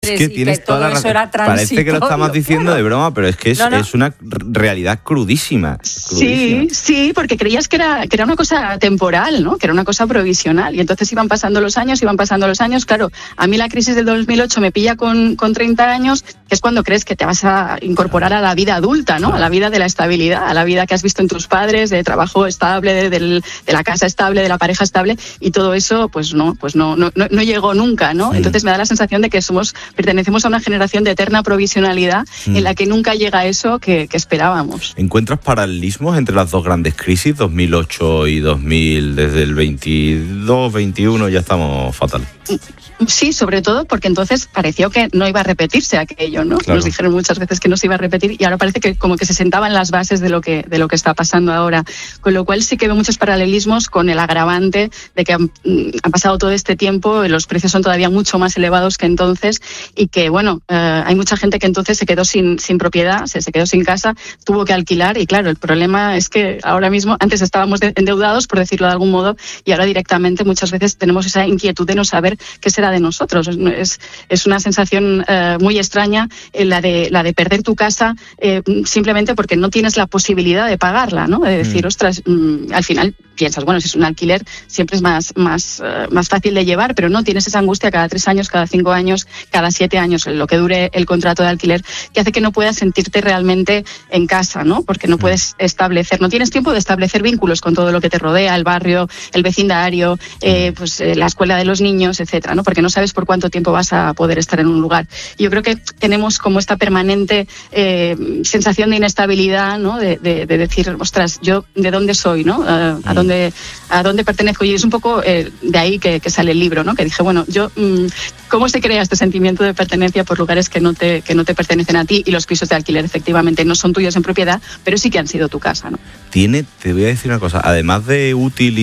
Es que tienes toda la razón. Parece que lo estamos diciendo de broma, pero es que es una realidad crudísima. Sí, porque creías que era una cosa temporal, ¿no? Que era una cosa provisional. Y entonces iban pasando los años. Claro, a mí la crisis del 2008 me pilla con 30 años, que es cuando crees que te vas a incorporar a la vida adulta, ¿no? A la vida de la estabilidad, a la vida que has visto en tus padres, de trabajo estable, de la casa estable, de la pareja estable, y todo eso, pues no llegó nunca, ¿no? Entonces me da la sensación de que pertenecemos a una generación de eterna provisionalidad en la que nunca llega eso que esperábamos. ¿Encuentras paralelismos entre las dos grandes crisis, 2008 y 2000, desde el 22, 21 ya estamos fatal? Sí, sobre todo porque entonces pareció que no iba a repetirse aquello, ¿no? Claro. Nos dijeron muchas veces que no se iba a repetir y ahora parece que como que se sentaban las bases de lo que está pasando ahora. Con lo cual sí que veo muchos paralelismos con el agravante de que han pasado todo este tiempo, los precios son todavía mucho más elevados que entonces y que, hay mucha gente que entonces se quedó sin propiedad, se quedó sin casa, tuvo que alquilar y claro, el problema es que ahora mismo, antes estábamos endeudados, por decirlo de algún modo, y ahora directamente muchas veces tenemos esa inquietud de no saber qué será de nosotros. Es una sensación muy extraña la de perder tu casa simplemente porque no tienes la posibilidad de pagarla, ¿no? De decir, ostras, al final piensas, si es un alquiler siempre es más fácil de llevar, pero no tienes esa angustia cada 3 años, cada 5 años, cada 7 años, lo que dure el contrato de alquiler, que hace que no puedas sentirte realmente en casa, ¿no? Porque no puedes no tienes tiempo de establecer vínculos con todo lo que te rodea, el barrio, el vecindario, la escuela de los niños, etcétera, ¿no? Porque no sabes por cuánto tiempo vas a poder estar en un lugar. Y yo creo que tenemos como esta permanente sensación de inestabilidad, ¿no? De decir, ostras, ¿yo de dónde soy, no? ¿A dónde pertenezco? Y es un poco de ahí que sale el libro, ¿no? Que dije, ¿cómo se crea este sentimiento de pertenencia por lugares que no te pertenecen a ti? Y los pisos de alquiler efectivamente no son tuyos en propiedad, pero sí que han sido tu casa, ¿no? Te voy a decir una cosa, además de útil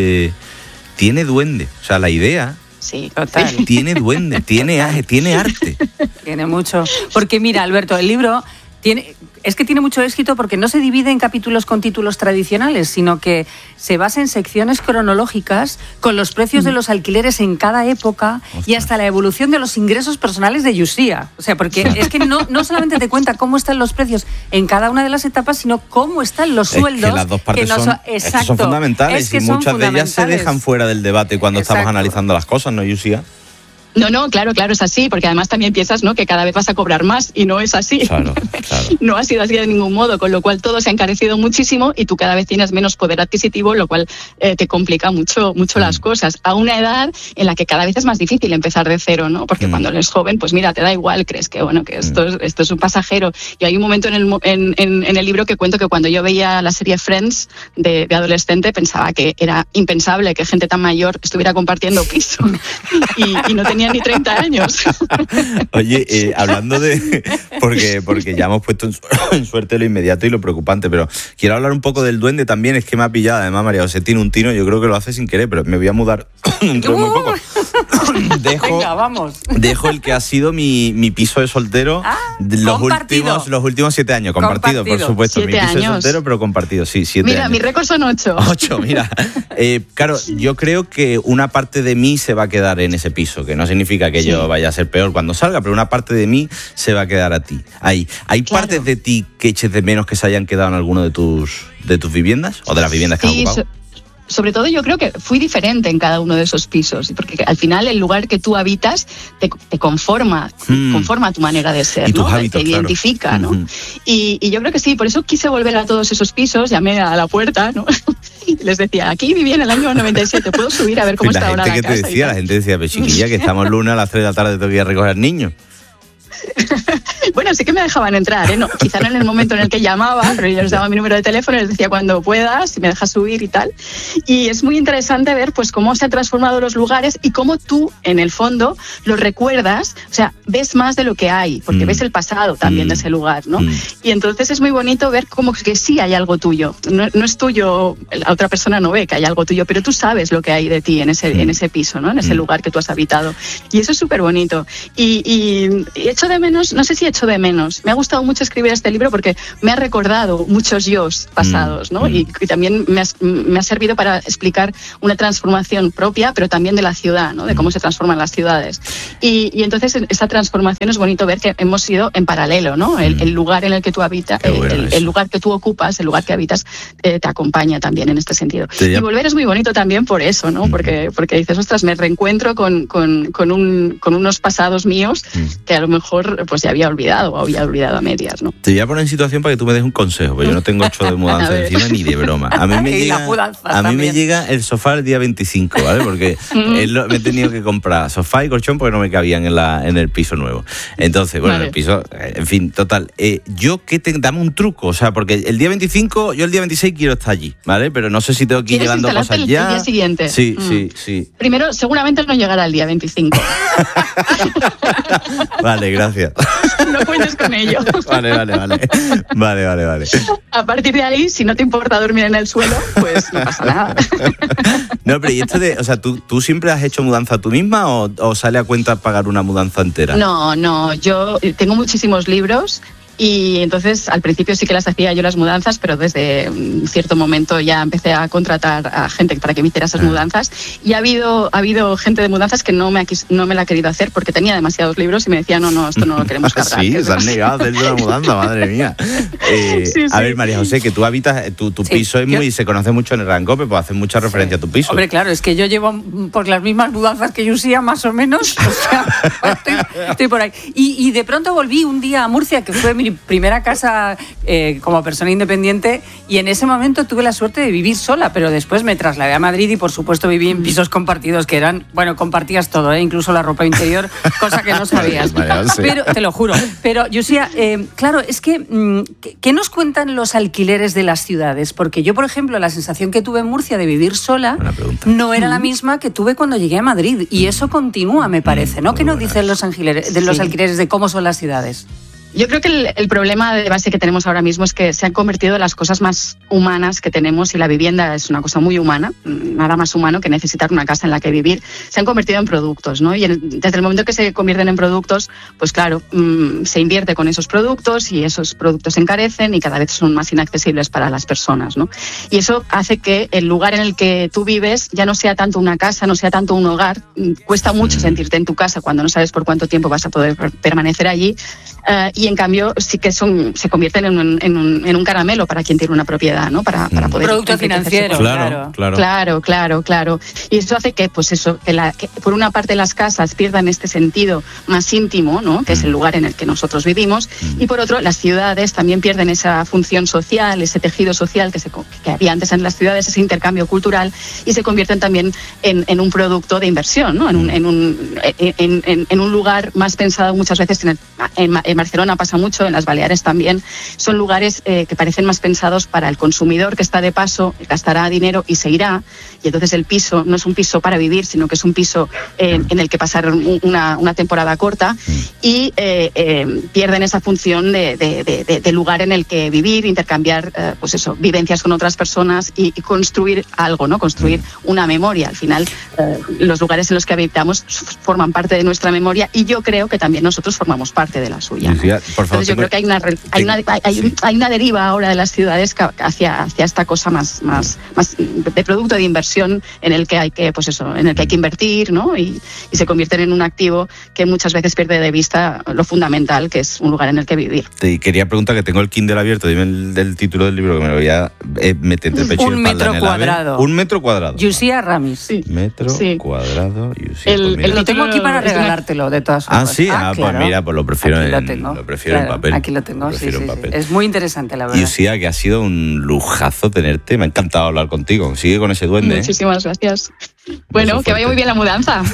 tiene duende, o sea, la idea... Sí, total. Tiene duende, tiene arte. Tiene mucho. Porque mira, Alberto, el libro tiene mucho éxito porque no se divide en capítulos con títulos tradicionales, sino que se basa en secciones cronológicas con los precios de los alquileres en cada época y hasta la evolución de los ingresos personales de Yusia. O sea, porque es que no solamente te cuenta cómo están los precios en cada una de las etapas, sino cómo están los sueldos. Que las dos partes son fundamentales y muchas de ellas se dejan fuera del debate cuando estamos analizando las cosas, ¿no, Yusia? No, claro, es así, porque además también piensas, ¿no?, que cada vez vas a cobrar más y no es así. Claro. No ha sido así de ningún modo, con lo cual todo se ha encarecido muchísimo y tú cada vez tienes menos poder adquisitivo, lo cual te complica mucho las cosas. A una edad en la que cada vez es más difícil empezar de cero, ¿no? Porque cuando eres joven, pues mira, te da igual, crees que esto es un pasajero. Y hay un momento en el libro que cuento que cuando yo veía la serie Friends de adolescente pensaba que era impensable que gente tan mayor estuviera compartiendo piso y no tenía ni 30 años. Oye, hablando de... Porque ya hemos puesto en suerte lo inmediato y lo preocupante, pero quiero hablar un poco del duende también, es que me ha pillado. Además, María José tiene un tino, yo creo que lo hace sin querer, pero me voy a mudar dentro de muy poco. Venga, vamos. Dejo el que ha sido mi piso de soltero los últimos 7 años. Compartido, por supuesto. 7 mi piso años. de soltero, pero compartido, sí, 7 años. Mira, mi récord son 8. 8, mira. Claro, yo creo que una parte de mí se va a quedar en ese piso, que no significa que yo vaya a ser peor cuando salga, pero una parte de mí se va a quedar a ti. Ahí. ¿Hay partes de ti que eches de menos que se hayan quedado en alguno de tus viviendas o de las viviendas que has ocupado? Sobre todo yo creo que fui diferente en cada uno de esos pisos, porque al final el lugar que tú habitas te conforma tu manera de ser, y tus ¿no? hábitos, te identifica, ¿no? Y yo creo que sí, por eso quise volver a todos esos pisos, llamé a la puerta, ¿no? Y les decía, aquí viví en el año 97, ¿puedo subir a ver cómo está ahora la casa? La gente decía, pero chiquilla, que estamos lunes a las 3 de la tarde, tengo que ir a recoger niños. Bueno, sí que me dejaban entrar, ¿eh? No, quizá no en el momento en el que llamaba, pero yo les daba mi número de teléfono y les decía cuando puedas, si me dejas subir y tal. Y es muy interesante ver pues cómo se han transformado los lugares y cómo tú, en el fondo, los recuerdas, o sea, ves más de lo que hay, porque ves el pasado también de ese lugar, ¿no? Y entonces es muy bonito ver como que sí hay algo tuyo. No es tuyo, la otra persona no ve que hay algo tuyo, pero tú sabes lo que hay de ti en ese piso, ¿no? En ese lugar que tú has habitado. Y eso es súper bonito. Y echo de menos, no sé si echo de menos. Me ha gustado mucho escribir este libro porque me ha recordado muchos yos pasados, ¿no? Y también me ha servido para explicar una transformación propia, pero también de la ciudad, ¿no? De cómo se transforman las ciudades. Y entonces esta transformación es bonito ver que hemos ido en paralelo, ¿no? El lugar en el que tú habitas, el lugar que tú ocupas, el lugar que habitas, te acompaña también en este sentido. Y volver es muy bonito también por eso, ¿no? Porque dices, ostras, me reencuentro con unos pasados míos que a lo mejor pues ya había olvidado a medias, ¿no? Te voy a poner en situación para que tú me des un consejo, porque yo no tengo 8 de mudanza encima ni de broma. A mí me llega el sofá el día 25, ¿vale? Porque me he tenido que comprar sofá y colchón porque no me cabían en el piso nuevo. Entonces, bueno, en el piso, en fin, total. Dame un truco, o sea, porque el día 25, yo el día 26 quiero estar allí, ¿vale? Pero no sé si tengo que ir llevando cosas ya. El día siguiente. Sí. Primero, seguramente no llegará el día 25. Vale, gracias. No cuentes con ello. Vale. A partir de ahí, si no te importa dormir en el suelo, pues no pasa nada. No, pero ¿y esto o sea, ¿tú siempre has hecho mudanza tú misma o sale a cuenta pagar una mudanza entera? No, yo tengo muchísimos libros. Y entonces al principio sí que las hacía yo las mudanzas, pero desde un cierto momento ya empecé a contratar a gente para que me hiciera esas mudanzas. Y ha habido gente de mudanzas que no me la ha querido hacer porque tenía demasiados libros y me decía, no, esto no lo queremos cargar. Sí, se han negado a hacer una mudanza, madre mía. Sí. A ver, María José, que tú habitas, tu piso es se conoce mucho en el Rancope, pues hace mucha referencia a tu piso. Hombre, claro, es que yo llevo por las mismas mudanzas que Yusia, más o menos. O sea, estoy por ahí. Y de pronto volví un día a Murcia, que fue mi primera casa como persona independiente, y en ese momento tuve la suerte de vivir sola, pero después me trasladé a Madrid y por supuesto viví en pisos compartidos que eran, bueno, compartías todo, incluso la ropa interior, cosa que no sabías. Pero te lo juro. Pero Yusia, claro, es que ¿qué nos cuentan los alquileres de las ciudades? Porque yo, por ejemplo, la sensación que tuve en Murcia de vivir sola no era la misma que tuve cuando llegué a Madrid, y eso continúa, me parece, ¿no? ¿Qué nos dicen los alquileres de cómo son las ciudades? Yo creo que el problema de base que tenemos ahora mismo es que se han convertido en las cosas más humanas que tenemos, y la vivienda es una cosa muy humana, nada más humano que necesitar una casa en la que vivir. Se han convertido en productos, ¿no? Y desde el momento que se convierten en productos, pues claro, se invierte con esos productos y esos productos se encarecen y cada vez son más inaccesibles para las personas, ¿no? Y eso hace que el lugar en el que tú vives ya no sea tanto una casa, no sea tanto un hogar. Cuesta mucho sentirte en tu casa cuando no sabes por cuánto tiempo vas a poder permanecer allí. Y en cambio sí que se convierten en un caramelo para quien tiene una propiedad, ¿no? Para poder... Producto financiero, claro. Y eso hace que, pues eso, que por una parte las casas pierdan este sentido más íntimo, ¿no? Que es el lugar en el que nosotros vivimos, y por otro, las ciudades también pierden esa función social, ese tejido social que había antes en las ciudades, ese intercambio cultural, y se convierten también en un producto de inversión, ¿no? En un lugar más pensado muchas veces en Barcelona pasa mucho, en las Baleares también, son lugares que parecen más pensados para el consumidor que está de paso, gastará dinero y se irá, y entonces el piso no es un piso para vivir, sino que es un piso en el que pasar una temporada corta, y pierden esa función de lugar en el que vivir, intercambiar pues eso, vivencias con otras personas y construir algo, ¿no? Construir una memoria. Al final, los lugares en los que habitamos forman parte de nuestra memoria, y yo creo que también nosotros formamos parte de la suya, ¿no? Por favor, entonces yo creo que hay una deriva ahora de las ciudades hacia esta cosa más de producto de inversión en el que hay que, pues eso, en el que hay que invertir, ¿no? Y se convierten en un activo que muchas veces pierde de vista lo fundamental, que es un lugar en el que vivir. Te quería preguntar, que tengo el Kindle abierto, dime el título del libro, que me lo voy a meter entre pecho y espalda. 1 metro cuadrado. 1 metro cuadrado. Yusia Ramis. Sí. Metro cuadrado. Yusia. Lo tengo aquí para regalártelo, de todas formas. Ah, sí, claro. Pues mira, pues lo prefiero en papel. Aquí lo tengo, sí. Papel. Es muy interesante, la verdad. Yusia, que ha sido un lujazo tenerte. Me ha encantado hablar contigo. Sigue con ese duende. Muchísimas gracias. Bueno, que vaya muy bien la mudanza.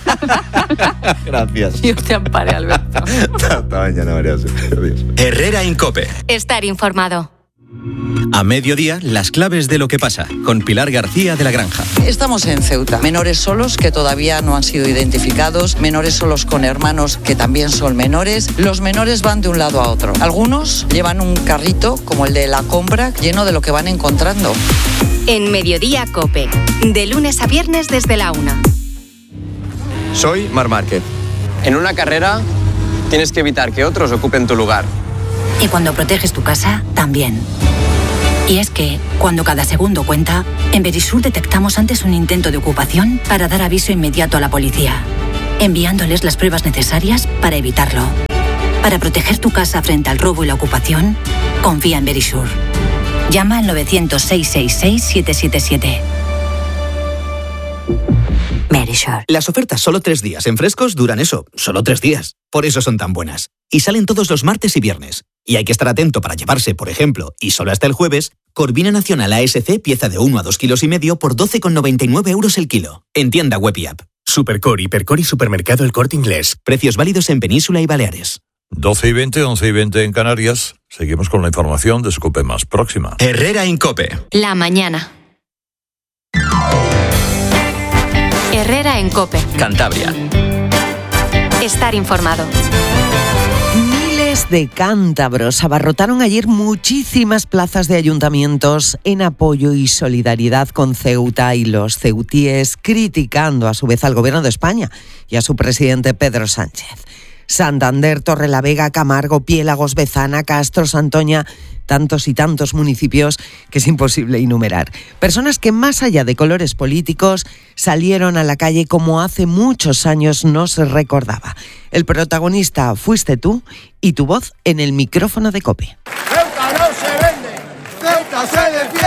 Gracias. Dios te ampare, Alberto. Hasta mañana, María José. Adiós. Herrera Incope. Estar informado. A mediodía, las claves de lo que pasa, con Pilar García de la Granja. Estamos en Ceuta. Menores solos que todavía no han sido identificados, menores solos con hermanos que también son menores. Los menores van de un lado a otro. Algunos llevan un carrito, como el de la compra, lleno de lo que van encontrando. En Mediodía Cope, de lunes a viernes desde la 1. Soy Marc Márquez. En una carrera tienes que evitar que otros ocupen tu lugar. Y cuando proteges tu casa, también. Y es que, cuando cada segundo cuenta, en Verisur detectamos antes un intento de ocupación para dar aviso inmediato a la policía, enviándoles las pruebas necesarias para evitarlo. Para proteger tu casa frente al robo y la ocupación, confía en Verisur. Llama al 900-666-777. Verisur. Las ofertas solo 3 días en Frescos duran eso, solo 3 días. Por eso son tan buenas. Y salen todos los martes y viernes. Y hay que estar atento para llevarse, por ejemplo, y solo hasta el jueves, Corvina Nacional ASC pieza de 1 a 2,5 kilos por 12,99 € el kilo. En tienda web y app. Supercore, Hipercore y Supermercado El Corte Inglés. Precios válidos en Península y Baleares. 12:20, 11:20 en Canarias. Seguimos con la información de su COPE más próxima. Herrera Incope. La mañana. Herrera en COPE. Cantabria. Estar informado. Miles de cántabros abarrotaron ayer muchísimas plazas de ayuntamientos en apoyo y solidaridad con Ceuta y los ceutíes, criticando a su vez al Gobierno de España y a su presidente Pedro Sánchez. Santander, Torrelavega, Camargo, Piélagos, Bezana, Castro, Santoña, tantos y tantos municipios que es imposible enumerar. Personas que más allá de colores políticos salieron a la calle como hace muchos años no se recordaba. El protagonista fuiste tú y tu voz en el micrófono de COPE.